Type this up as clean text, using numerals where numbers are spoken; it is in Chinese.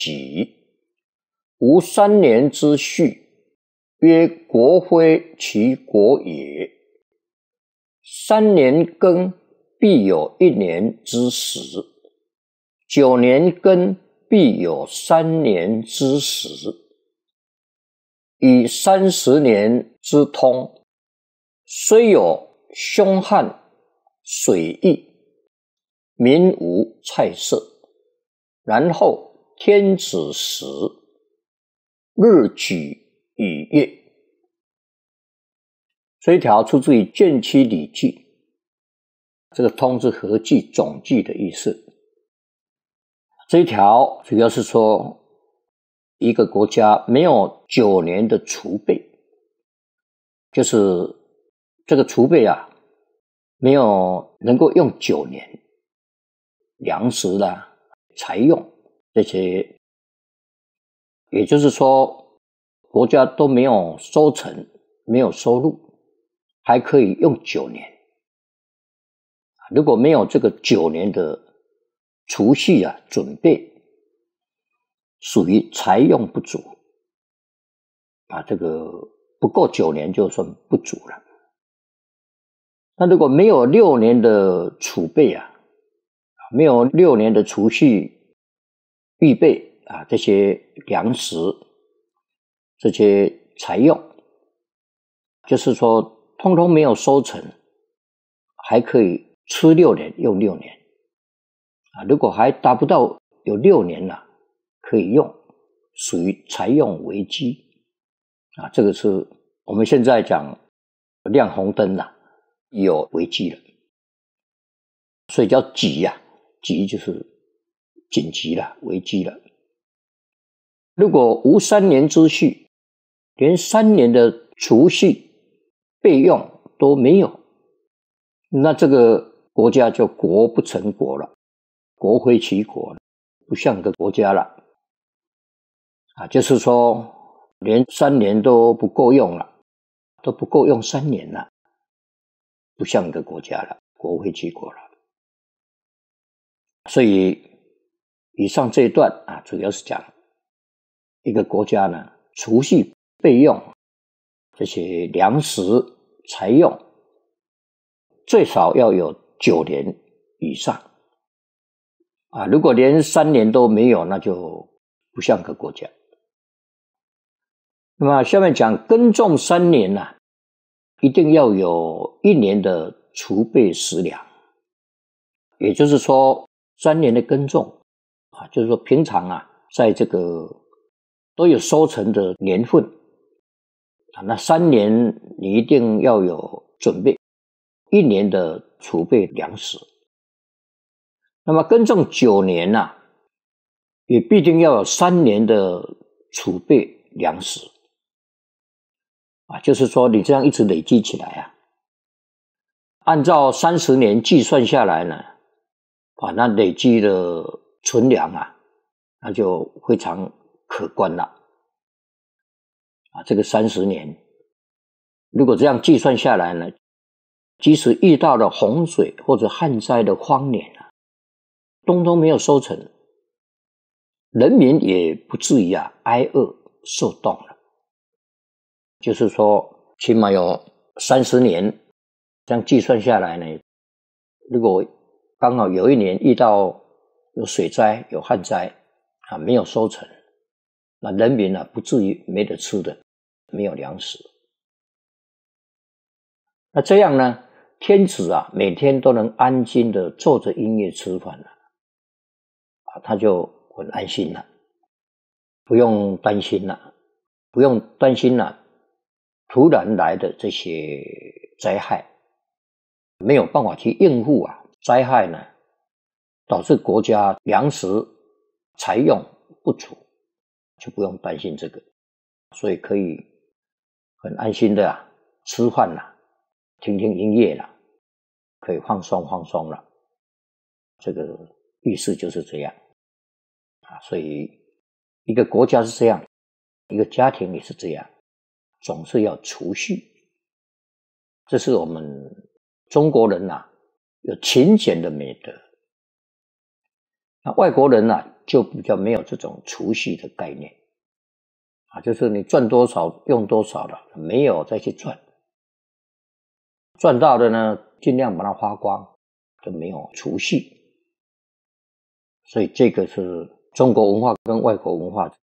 己，无3年之序，曰国徽其国也。3年庚，必有1年之时；9年庚，必有3年之时。以30年之通，虽有凶悍水疫，民无菜色，然后天子时，日举以月。这一条出自于《卷七礼记》，这个通是合计总计的意思。这一条主要是说一个国家没有9年的储备，就是这个储备啊，没有能够用9年，粮食啦、财用这些，也就是说国家都没有收成，没有收入，还可以用9年。如果没有这个9年的储蓄啊，准备，属于财用不足啊，这个不够9年就算不足了。那如果没有6年的储备啊，没有6年的储蓄预备啊，这些粮食，这些财用，就是说通通没有收成，还可以吃6年用6年啊。如果还达不到有6年了，可以用，属于财用危机啊。这个是我们现在讲亮红灯了，有危机了，所以叫急啊，急就是紧急了，危机了。如果无3年之序，连3年的储蓄备用都没有，那这个国家就国不成国了，国非其国了，不像个国家了啊。就是说连3年都不够用了，都不够用3年了，不像个国家了，国非其国了。所以以上这一段啊，主要是讲一个国家呢，储蓄备用这些粮食财用，最少要有9年以上啊。如果连3年都没有，那就不像个国家。那么下面讲耕种3年啊，一定要有1年的储备食粮，也就是说3年的耕种啊，就是说平常啊，在这个都有收成的年份啊，那3年你一定要有准备1年的储备粮食。那么耕种9年啊，也必定要有3年的储备粮食啊，就是说你这样一直累积起来啊，按照30年计算下来呢，啊，那累积的存粮啊，那就非常可观了啊。这个30年，如果这样计算下来呢，即使遇到了洪水或者旱灾的荒年啊，通通没有收成，人民也不至于啊挨饿受冻了。就是说起码有30年，这样计算下来呢，如果刚好有1年遇到有水灾有旱灾啊，没有收成，那人民啊不至于没得吃的，没有粮食。那这样呢，天子啊每天都能安心的坐着音乐吃饭了啊，他就很安心了，不用担心了，不用担心了突然来的这些灾害，没有办法去应付啊灾害呢，导致国家粮食财用不足，就不用担心这个，所以可以很安心的啊吃饭了，听听音乐了，可以放松放松了。这个意思就是这样啊。所以一个国家是这样，一个家庭也是这样，总是要储蓄。这是我们中国人啊有勤俭的美德。 那外国人啊，就比较没有这种储蓄的概念啊，就是你赚多少用多少了，没有再去赚，赚到的呢，尽量把它花光，就没有储蓄。所以这个是中国文化跟外国文化